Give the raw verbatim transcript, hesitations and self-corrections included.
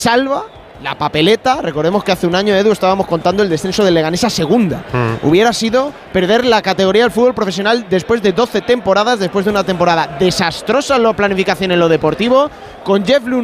salva la papeleta. Recordemos que hace un año, Edu, estábamos contando el descenso del Leganés a segunda. Mm. Hubiera sido perder la categoría del fútbol profesional después de doce temporadas, después de una temporada desastrosa en la planificación en lo deportivo, con Jeff Luhn